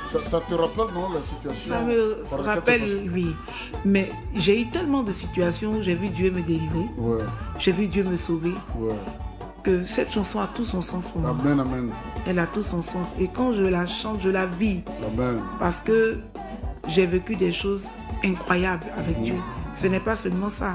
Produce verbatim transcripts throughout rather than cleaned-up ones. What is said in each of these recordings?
ça, ça te rappelle, non, la situation? Ça me rappelle, oui. Mais j'ai eu tellement de situations où j'ai vu Dieu me délivrer. Ouais. J'ai vu Dieu me sauver. Ouais. Que cette chanson a tout son sens pour moi. Amen, amen. Elle a tout son sens. Et quand je la chante, je la vis. Amen. Parce que j'ai vécu des choses incroyables avec mmh. Dieu. Ce n'est pas seulement ça.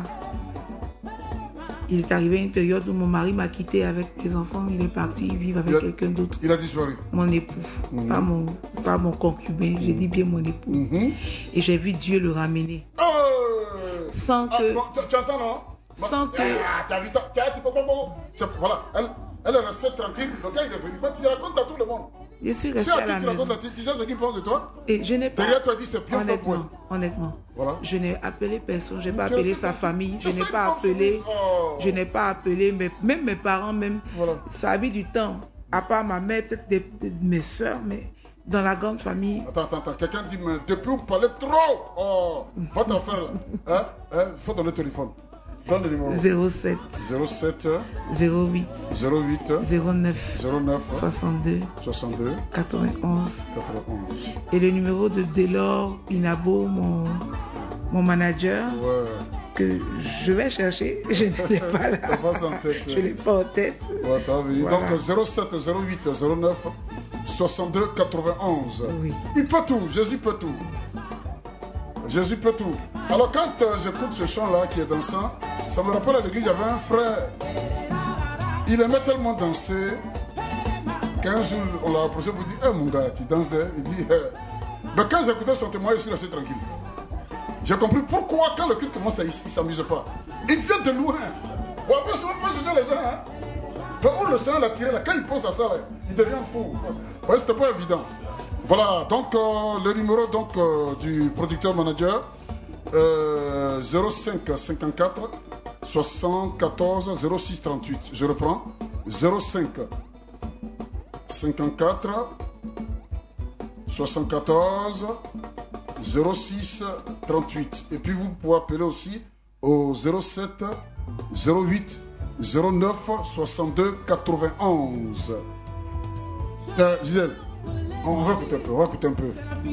Il est arrivé une période où mon mari m'a quitté avec des enfants. Il est parti vivre avec quelqu'un d'autre. Il a disparu. Mon époux. Mmh. Pas, mon, pas mon concubin. Mmh. J'ai dit bien mon époux. Mmh. Et j'ai vu Dieu le ramener. Oh Sans ah, que... Bon, tu, tu entends, non? Sans que... Ah, tu as vu, tu as dit, bon, bon, bon. Voilà, elle, elle est restée tranquille. Le gars, il est venu. Tu racontes à tout le monde. Je suis restée à, à la tu maison. Racontes, tu sais ce qu'il pense de toi? Et je n'ai pas... Derrière toi, dit c'est bien fait pour Honnêtement, honnêtement. Voilà. Je n'ai appelé personne. Je n'ai pas appelé sa famille. Je n'ai pas appelé... appelé... Oh. Je n'ai pas appelé... Mais, même mes parents, même... Voilà. Ça a mis du temps. À part ma mère, peut-être des, des, mes soeurs, mais... Dans la grande famille... Attends, attends, attends. Quelqu'un dit, mais depuis vous parlez trop. Oh, votre affaire là. Hein? Hein? Il faut donner le téléphone. Donne le numéro. zéro sept. zéro sept. zéro huit. zéro huit. zéro neuf. zéro neuf. soixante-deux. soixante-deux. quatre-vingt-onze. quatre-vingt-onze. Et le numéro de Delors Inabo, mon, mon manager. Ouais. Que je vais chercher. Je ne l'ai pas là. Pas en tête. Je ne l'ai pas en tête. Ouais, ça va venir. Voilà. Donc zéro sept. zéro huit. zéro neuf. soixante-deux. quatre-vingt-onze. Oui. Il peut tout. Jésus peut tout. Jésus peut tout. Alors quand euh, j'écoute ce chant-là qui est dansant, ça me rappelle à l'église, j'avais un frère. Il aimait tellement danser qu'un jour on l'a approché pour dire, hé hey, mon gars, tu danses de... Il dit, hey. Mais quand j'écoutais son témoignage, je suis resté tranquille. J'ai compris pourquoi quand le culte commence, il ne s'amuse pas. Il vient de loin. Bon, après, souvent, pas juger les gens. Hein. Mais où le Seigneur l'a tiré là, quand il pense à ça, là, il devient fou. Ouais, c'était pas évident. Voilà, donc euh, le numéro donc, euh, du producteur manager, euh, zéro cinq cinquante-quatre soixante-quatorze zéro six trente-huit. Je reprends, zéro cinq cinquante-quatre soixante-quatorze zéro six trente-huit. Et puis vous pouvez appeler aussi au zéro sept zéro huit zéro neuf soixante-deux quatre-vingt-onze. Euh, Gisèle, on va écouter un peu, on va écouter un peu.